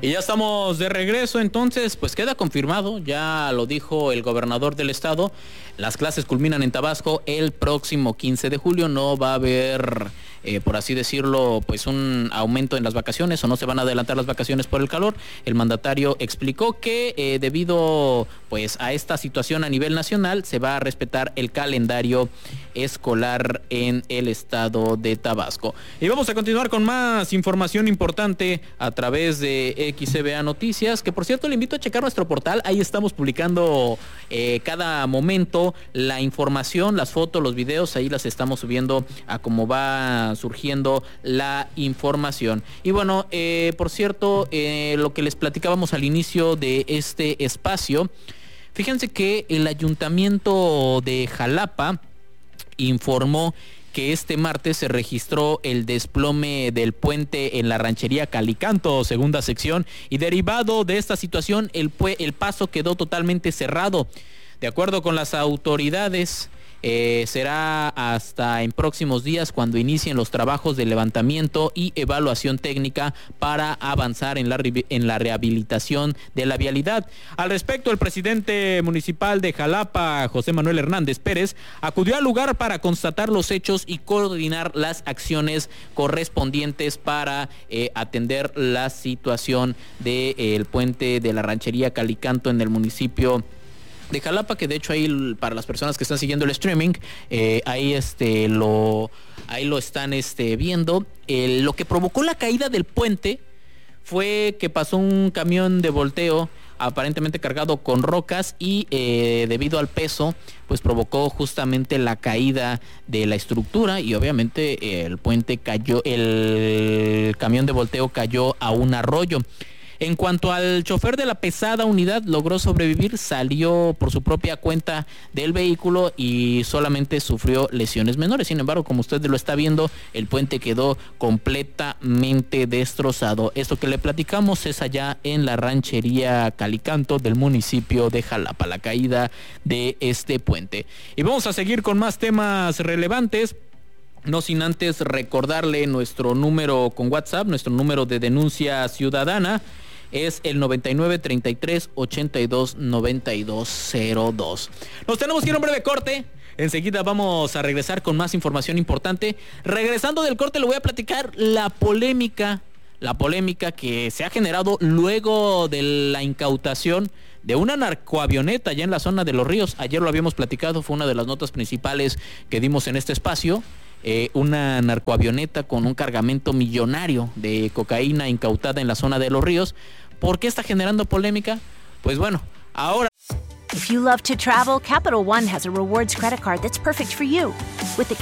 Y ya estamos de regreso, entonces, pues queda confirmado, ya lo dijo el gobernador del estado, las clases culminan en Tabasco el próximo 15 de julio, no va a haber, por así decirlo, pues un aumento en las vacaciones o no se van a adelantar las vacaciones por el calor. El mandatario explicó que debido pues a esta situación a nivel nacional se va a respetar el calendario escolar en el estado de Tabasco. Y vamos a continuar con más información importante a través de XCBA Noticias, que por cierto le invito a checar nuestro portal, ahí estamos publicando cada momento la información, las fotos, los videos, ahí las estamos subiendo a cómo va surgiendo la información. Y bueno, por cierto, lo que les platicábamos al inicio de este espacio, fíjense que el ayuntamiento de Jalapa informó que este martes se registró el desplome del puente en la ranchería Calicanto, segunda sección, y derivado de esta situación el paso quedó totalmente cerrado. De acuerdo con las autoridades, será hasta en próximos días cuando inicien los trabajos de levantamiento y evaluación técnica para avanzar en la rehabilitación de la vialidad. Al respecto, el presidente municipal de Jalapa, José Manuel Hernández Pérez, acudió al lugar para constatar los hechos y coordinar las acciones correspondientes para atender la situación del puente de la ranchería Calicanto en el municipio de Jalapa, que de hecho ahí para las personas que están siguiendo el streaming, ahí lo están viendo. Lo que provocó la caída del puente fue que pasó un camión de volteo aparentemente cargado con rocas y debido al peso pues provocó justamente la caída de la estructura y obviamente el puente cayó, el camión de volteo cayó a un arroyo. En cuanto al chofer de la pesada unidad, logró sobrevivir, salió por su propia cuenta del vehículo y solamente sufrió lesiones menores. Sin embargo, como usted lo está viendo, el puente quedó completamente destrozado. Esto que le platicamos es allá en la ranchería Calicanto del municipio de Jalapa, la caída de este puente. Y vamos a seguir con más temas relevantes. No sin antes recordarle nuestro número con WhatsApp, nuestro número de denuncia ciudadana es el 9933-829202. Nos tenemos que ir a un breve corte. Enseguida vamos a regresar con más información importante. Regresando del corte le voy a platicar la polémica que se ha generado luego de la incautación de una narcoavioneta allá en la zona de Los Ríos. Ayer lo habíamos platicado, fue una de las notas principales que dimos en este espacio. Una narcoavioneta con un cargamento millonario de cocaína incautada en la zona de Los Ríos. ¿Por qué está generando polémica? Pues bueno, ahora... If you love to travel, Capital One has a rewards credit card that's perfect for you. With the